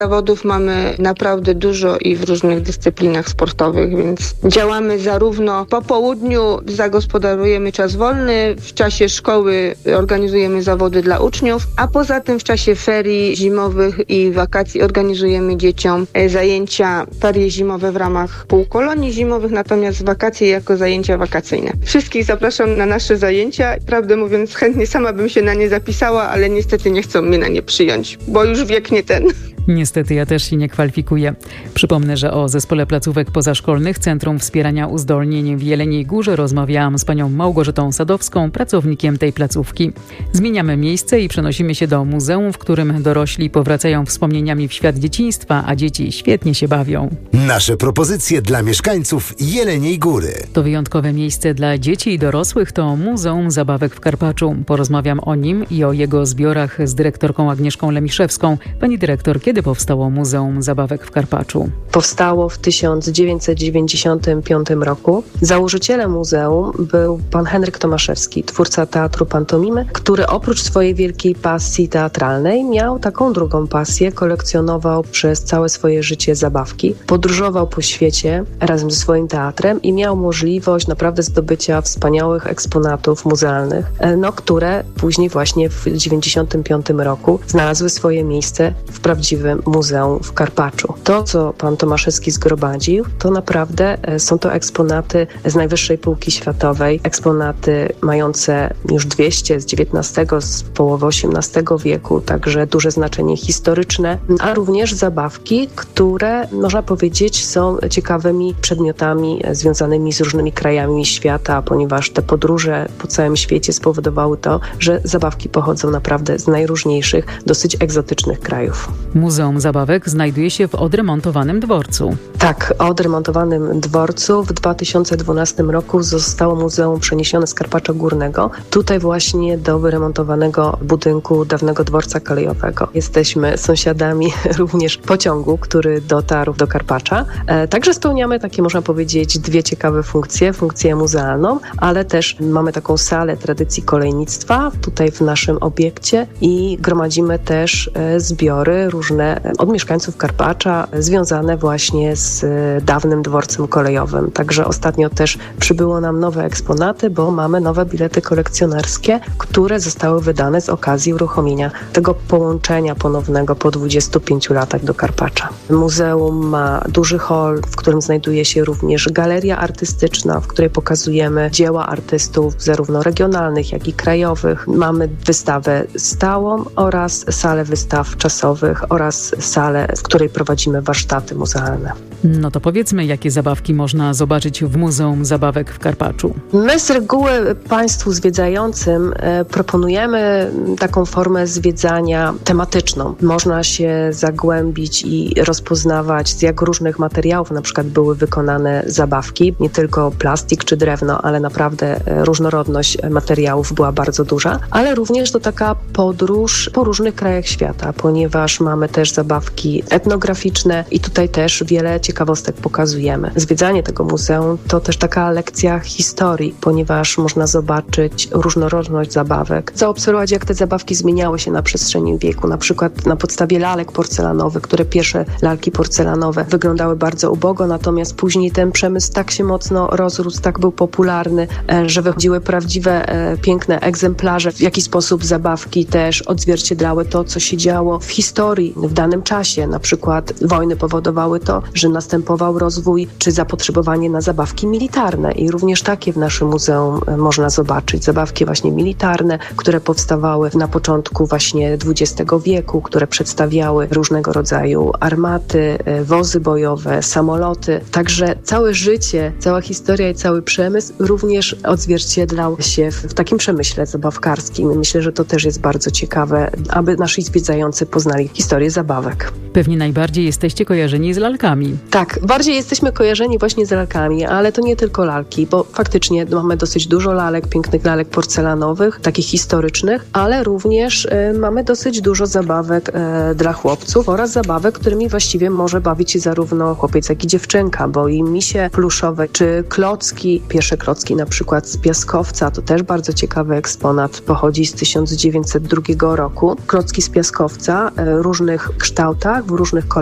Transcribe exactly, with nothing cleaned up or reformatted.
Zawodów mamy naprawdę dużo i w różnych dyscyplinach sportowych, więc działamy zarówno po południu, zagospodarujemy czas wolny, w czasie szkoły organizujemy zawody dla uczniów, a poza tym w czasie ferii zimowych i wakacji organizujemy dzieciom zajęcia ferie zimowe w ramach półkolonii zimowych, natomiast wakacje jako zajęcia wakacyjne. Wszystkich zapraszam na nasze zajęcia. Prawdę mówiąc, chętnie sama bym się na nie zapisała, ale niestety nie chcą mnie na nie przyjąć, bo już wiek nie ten. Niestety ja też się nie kwalifikuję. Przypomnę, że o Zespole Placówek Pozaszkolnych Centrum Wspierania Uzdolnień w Jeleniej Górze rozmawiałam z panią Małgorzatą Sadowską, pracownikiem tej placówki. Zmieniamy miejsce i przenosimy się do muzeum, w którym dorośli powracają wspomnieniami w świat dzieciństwa, a dzieci świetnie się bawią. Nasze propozycje dla mieszkańców Jeleniej Góry. To wyjątkowe miejsce dla dzieci i dorosłych to Muzeum Zabawek w Karpaczu. Porozmawiam o nim i o jego zbiorach z dyrektorką Agnieszką Lemiszewską. Pani dyrektor, kiedy powstało Muzeum Zabawek w Karpaczu? Powstało w tysiąc dziewięćset dziewięćdziesiątym piątym roku. Założycielem muzeum był pan Henryk Tomaszewski, twórca teatru pantomimy, który oprócz swojej wielkiej pasji teatralnej miał taką drugą pasję, kolekcjonował przez całe swoje życie zabawki, podróżował po świecie razem ze swoim teatrem i miał możliwość naprawdę zdobycia wspaniałych eksponatów muzealnych, no, które później właśnie w dziewięćdziesiątym piątym roku znalazły swoje miejsce w prawdziwym muzeum w Karpaczu. To, co pan Tomaszewski zgromadził, to naprawdę są to eksponaty z najwyższej półki światowej, eksponaty mające już dwieście z dziewiętnastego, z połowy osiemnastego wieku, także duże znaczenie historyczne, a również zabawki, które można powiedzieć są ciekawymi przedmiotami związanymi z różnymi krajami świata, ponieważ te podróże po całym świecie spowodowały to, że zabawki pochodzą naprawdę z najróżniejszych, dosyć egzotycznych krajów. Muzeum Zabawek znajduje się w odremontowanym dworcu. Tak, o odremontowanym dworcu w dwa tysiące dwunastym roku zostało muzeum przeniesione z Karpacza Górnego, tutaj właśnie do wyremontowanego budynku dawnego dworca kolejowego. Jesteśmy sąsiadami również pociągu, który dotarł do Karpacza. E, także spełniamy takie, można powiedzieć, dwie ciekawe funkcje. Funkcję muzealną, ale też mamy taką salę tradycji kolejnictwa tutaj w naszym obiekcie i gromadzimy też e, zbiory różne od mieszkańców Karpacza związane właśnie z dawnym dworcem kolejowym. Także ostatnio też przybyło nam nowe eksponaty, bo mamy nowe bilety kolekcjonerskie, które zostały wydane z okazji uruchomienia tego połączenia ponownego po dwudziestu pięciu latach do Karpacza. Muzeum ma duży hol, w którym znajduje się również galeria artystyczna, w której pokazujemy dzieła artystów zarówno regionalnych, jak i krajowych. Mamy wystawę stałą oraz salę wystaw czasowych oraz salę, w której prowadzimy warsztaty muzealne. No to powiedzmy, jakie zabawki można zobaczyć w Muzeum Zabawek w Karpaczu. My z reguły Państwu zwiedzającym e, proponujemy taką formę zwiedzania tematyczną. Można się zagłębić i rozpoznawać, z jak różnych materiałów na przykład były wykonane zabawki. Nie tylko plastik czy drewno, ale naprawdę różnorodność materiałów była bardzo duża. Ale również to taka podróż po różnych krajach świata, ponieważ mamy też zabawki etnograficzne i tutaj też wiele ciekawostek pokazujemy. Zwiedzanie tego muzeum to też taka lekcja historii, ponieważ można zobaczyć różnorodność zabawek, zaobserwować, jak te zabawki zmieniały się na przestrzeni wieku, na przykład na podstawie lalek porcelanowych, które pierwsze lalki porcelanowe wyglądały bardzo ubogo, natomiast później ten przemysł tak się mocno rozrósł, tak był popularny, że wychodziły prawdziwe, piękne egzemplarze, w jaki sposób zabawki też odzwierciedlały to, co się działo w historii w danym czasie. Na przykład wojny powodowały to, że następował rozwój czy zapotrzebowanie na zabawki militarne i również takie w naszym muzeum można zobaczyć. Zabawki właśnie militarne, które powstawały na początku właśnie dwudziestego wieku, które przedstawiały różnego rodzaju armaty, wozy bojowe, samoloty. Także całe życie, cała historia i cały przemysł również odzwierciedlał się w takim przemyśle zabawkarskim. Myślę, że to też jest bardzo ciekawe, aby nasi zwiedzający poznali historię zabawek. Pewnie najbardziej jesteście kojarzeni z lalkami. Tak, bardziej jesteśmy kojarzeni właśnie z lalkami, ale to nie tylko lalki, bo faktycznie mamy dosyć dużo lalek, pięknych lalek porcelanowych, takich historycznych, ale również y, mamy dosyć dużo zabawek y, dla chłopców oraz zabawek, którymi właściwie może bawić się zarówno chłopiec, jak i dziewczynka, bo i misie pluszowe, czy klocki, pierwsze klocki na przykład z piaskowca, to też bardzo ciekawy eksponat, pochodzi z tysiąc dziewięćset drugiego roku. Klocki z piaskowca y, w różnych kształtach, w różnych kolorach,